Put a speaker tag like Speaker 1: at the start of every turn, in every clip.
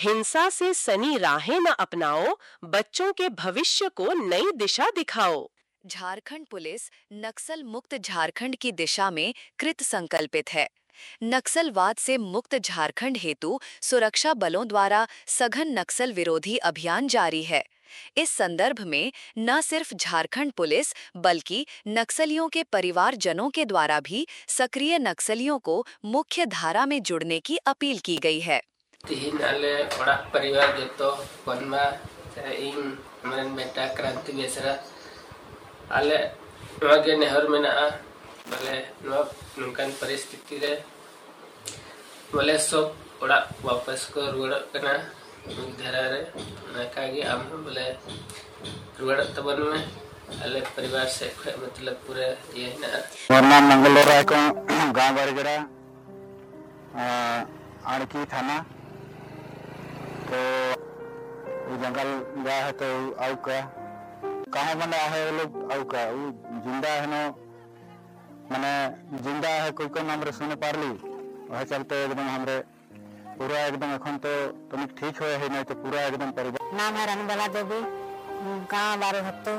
Speaker 1: हिंसा से सनी राहें न अपनाओ, बच्चों के भविष्य को नई दिशा दिखाओ।
Speaker 2: झारखंड पुलिस नक्सल मुक्त झारखंड की दिशा में कृत संकल्पित है। नक्सलवाद से मुक्त झारखंड हेतु सुरक्षा बलों द्वारा सघन नक्सल विरोधी अभियान जारी है। इस संदर्भ में न सिर्फ झारखंड पुलिस बल्कि नक्सलियों के परिवारजनों के द्वारा भी सक्रिय नक्सलियों को मुख्य धारा में जुड़ने की अपील की गई है।
Speaker 3: तिहिन आले ओड़ा परिवार जतो कोनमा इन मरन बेटा क्रांति बेसरा आले नवागे नेहर मेना बोले नवा नुनकान परिस्थिति रे बोले सब ओड़ा वापस को रुवाड़ कना धारा रे नाकागे आम बोले रुवाड़ तबन में आले परिवार से मतलब पूरे ये ना
Speaker 4: वरना मंगलोरा को गांव बरगरा आड़की थाना तो जंगल गया है तो आउ का कहाँ बना है वो लोग आउ का वो जिंदा है ना मैंने जिंदा है कोई को नाम सुने पार ली वह चलते एकदम हमरे पूरा एकदम अखन तो तुम ठीक हुए है नहीं तो पूरा एकदम परिवार।
Speaker 5: नाम है रनबाला देवी, गाँव बारे हत्तो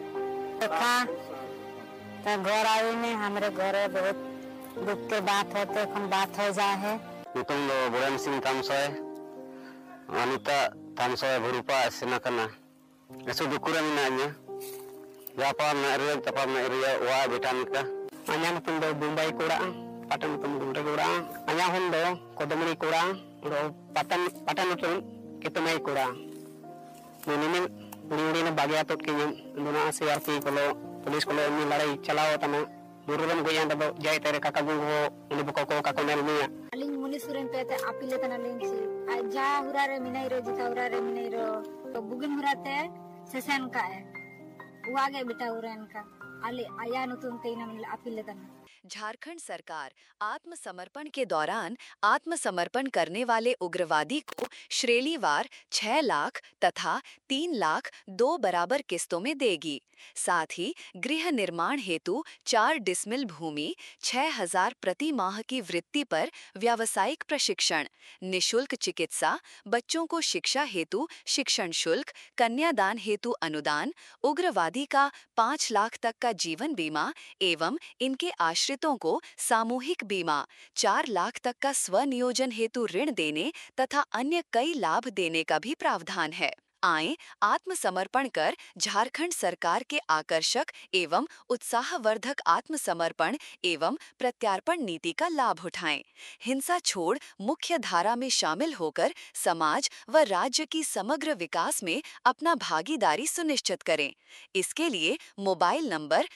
Speaker 5: तो घर आई में हमारे घर बहुत दुख के बात होते এখন बात हो जाए है।
Speaker 4: तुम लो बुरान सिंह तामसोय अनिता तामसोय भरुपा सेना करना ऐसे दुकुरा मिनाnya जापा मेरे तपा मेरे वा बेटा निका
Speaker 5: अኛतुम दो मुंबई कोड़ा पाटन तुम गुंडे कोड़ा अኛ हम दो कोदमरी कोड़ा दो पाटन तुम कितने कोड़ा मैंने उड़ी ने बागिया तो के दोना सीआरपी को पुलिस को में लड़ाई चलाओ तना बुरुरन गोया दो जाय तेरे काका गुंगो उनी बको काको नेल मिया
Speaker 6: अलिंग मुनि सुरेन पेते अपीले तना लिंग से जा हुरारे मिनाइरो जिता हुरारे मिनाइरो तो बुगिन हुराते सेसन का है वो आगे बेटा हुरान का अले आया नुतुम तेना मिल अपीले तना।
Speaker 2: झारखंड सरकार आत्मसमर्पण के दौरान आत्मसमर्पण करने वाले उग्रवादी को श्रेणीवार 6 लाख तथा 3 लाख 2 बराबर किस्तों में देगी। साथ ही गृह निर्माण हेतु 4 डिसमिल भूमि 6,000 प्रति माह की वृत्ति पर व्यावसायिक प्रशिक्षण, निशुल्क चिकित्सा, बच्चों को शिक्षा हेतु शिक्षण शुल्क, कन्यादान हेतु अनुदान, उग्रवादी का 5 लाख तक का जीवन बीमा एवं इनके आश्रितों को सामूहिक बीमा, 4 लाख तक का स्वनियोजन हेतु ऋण देने तथा अन्य कई लाभ देने का भी प्रावधान है। आएं आत्मसमर्पण कर झारखंड सरकार के आकर्षक एवं उत्साहवर्धक आत्मसमर्पण एवं प्रत्यार्पण नीति का लाभ उठाएं। हिंसा छोड़ मुख्य धारा में शामिल होकर समाज व राज्य की समग्र विकास में अपना भागीदारी सुनिश्चित करें। इसके लिए मोबाइल नंबर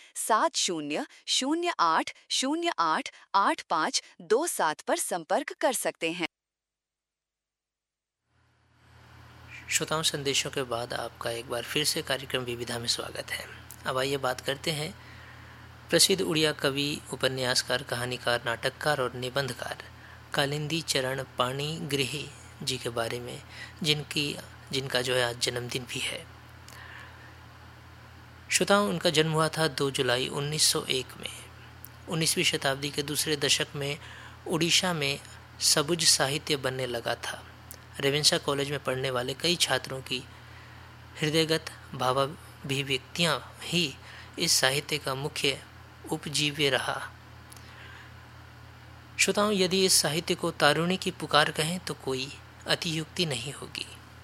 Speaker 2: 7008088527 पर संपर्क कर सकते हैं।
Speaker 7: श्रोताओं, संदेशों के बाद आपका एक बार फिर से कार्यक्रम विविधा में स्वागत है। अब आइए बात करते हैं प्रसिद्ध उड़िया कवि, उपन्यासकार, कहानीकार, नाटककार और निबंधकार कालिंदी चरण पाणिग्राही जी के बारे में, जिनका जो है आज जन्मदिन भी है। श्रोताओं, उनका जन्म हुआ था 2 जुलाई 1901 में। 19वीं शताब्दी के दूसरे दशक में उड़ीसा में सबुज साहित्य बनने लगा था। रेवेंशा कॉलेज में पढ़ने वाले कई छात्रों की हृदयगत भावाभिव्यक्तियाँ ही इस साहित्य का मुख्य उपजीव्य रहा। श्रोताओं, यदि इस साहित्य को तारुणी की पुकार कहें तो कोई अतियुक्ति नहीं होगी।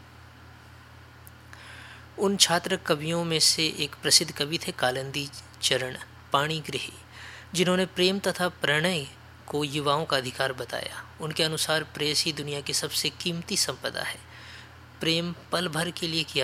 Speaker 7: उन छात्र कवियों में से एक प्रसिद्ध कवि थे कालिंदी चरण पाणिग्राही, जिन्होंने प्रेम तथा प्रणय को युवाओं का अधिकार बताया। उनके अनुसार प्रेयसी दुनिया की सबसे कीमती संपदा है। प्रेम पल भर के लिए किया